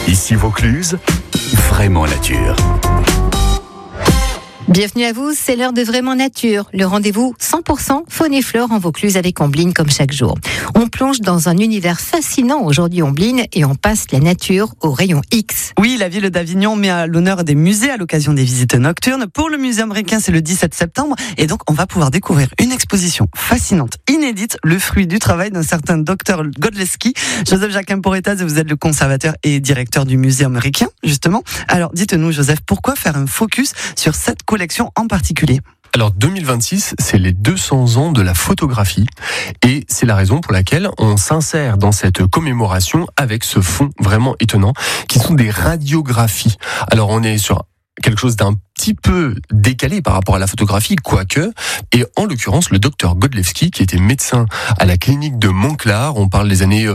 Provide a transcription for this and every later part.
Ici Vaucluse, vraiment nature. Bienvenue à vous, c'est l'heure de Vraiment Nature, le rendez-vous 100% faune et flore en Vaucluse avec Ombline comme chaque jour. On plonge dans un univers fascinant aujourd'hui Ombline et on passe la nature au rayon X. Oui, la ville d'Avignon met à l'honneur des musées à l'occasion des visites nocturnes. Pour le musée américain, c'est le 17 septembre et donc on va pouvoir découvrir une exposition fascinante, inédite, le fruit du travail d'un certain Dr Godlewski. Joseph Jacquin-Porretas, vous êtes le conservateur et directeur du musée américain, justement. Alors dites-nous Joseph, pourquoi faire un focus sur cette collection en particulier ? Alors 2026, c'est les 200 ans de la photographie et c'est la raison pour laquelle on s'insère dans cette commémoration avec ce fond vraiment étonnant qui sont des radiographies. Alors on est sur quelque chose d'un petit peu décalé par rapport à la photographie, quoique, et en l'occurrence le docteur Godlewski qui était médecin à la clinique de Montclar, on parle des années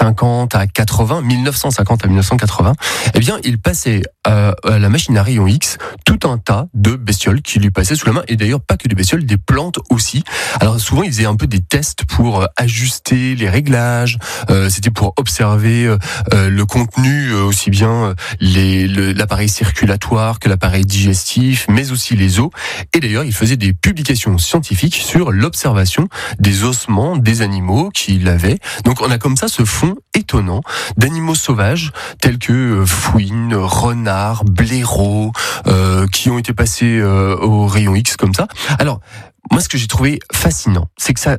50 à 80, 1950 à 1980, eh bien il passait à la machine à rayon X tout un tas de bestioles qui lui passaient sous la main, et d'ailleurs pas que des bestioles, des plantes aussi. Alors souvent il faisait un peu des tests pour ajuster les réglages, c'était pour observer le contenu, aussi bien l'appareil circulatoire que l'appareil digestif, mais aussi les os. Et d'ailleurs, il faisait des publications scientifiques sur l'observation des ossements des animaux qu'il avait. Donc on a comme ça ce fond étonnant d'animaux sauvages tels que fouines, renards, blaireaux, qui ont été passés au rayon X comme ça. Alors, moi, ce que j'ai trouvé fascinant, c'est que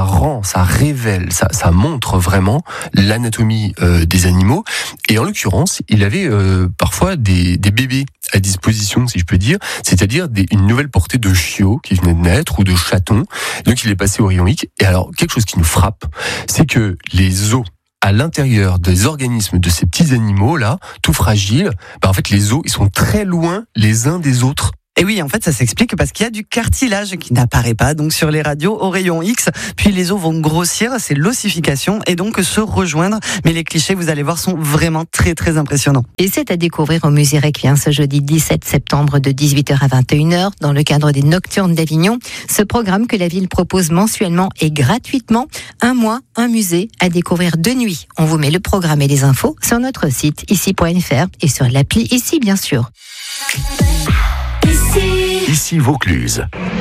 ça révèle, ça montre vraiment l'anatomie des animaux. Et en l'occurrence, il avait parfois des bébés à disposition, si je peux dire, c'est-à-dire une nouvelle portée de chiots qui venaient de naître ou de chatons. Donc, il est passé au rayon X. Et alors, quelque chose qui nous frappe, c'est que les os à l'intérieur des organismes de ces petits animaux-là, tout fragiles, en fait, les os, ils sont très loin les uns des autres. Et oui, en fait, ça s'explique parce qu'il y a du cartilage qui n'apparaît pas donc sur les radios au rayon X. Puis les os vont grossir, c'est l'ossification et donc se rejoindre. Mais les clichés, vous allez voir, sont vraiment très très impressionnants. Et c'est à découvrir au musée Requien ce jeudi 17 septembre de 18h à 21h dans le cadre des Nocturnes d'Avignon. Ce programme que la ville propose mensuellement et gratuitement. Un mois, un musée à découvrir de nuit. On vous met le programme et les infos sur notre site ici.fr et sur l'appli Ici bien sûr. Ici Vaucluse.